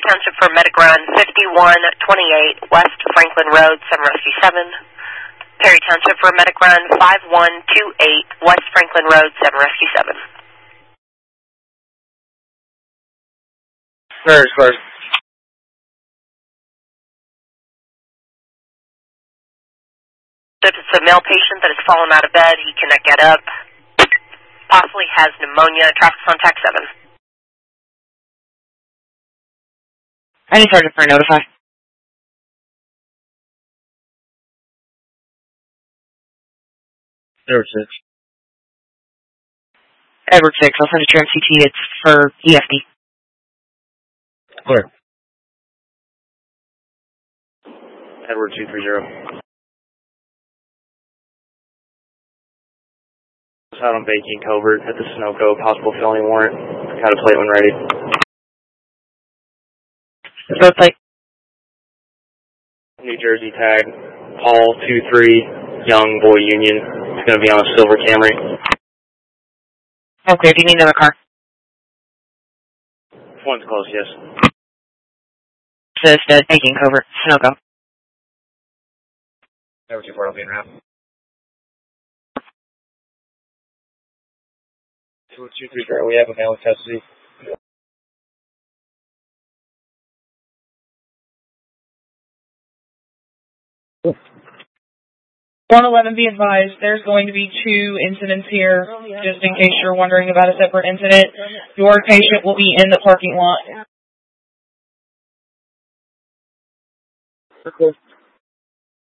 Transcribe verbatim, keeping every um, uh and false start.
Township for medic run fifty-one twenty-eight West Franklin Road, seven Rescue seven. Perry Township for medic run five one two eight West Franklin Road, seven Rescue seven. Clear, clear. If it's a male patient that has fallen out of bed, he cannot get up. Possibly has pneumonia. Traffic's on tax seven. I need Sergeant for a notify. Edward six. Edward six, I'll send it to M C T. It's for E F D. Clear. Edward two three zero. Out on Baking Covert at the Sunoco, possible felony warrant. Got a plate when ready. Road plate. New Jersey tag, Paul two three, Young Boy Union. It's going to be on a silver Camry. Okay, do you need another car? One's close, yes. Says uh, Baking Covert, Sunoco. Over two four, I'll be in route. two two three zero, we have a male in custody. one eleven, be advised, there's going to be two incidents here, just in case you're wondering about a separate incident. Your patient will be in the parking lot. Okay.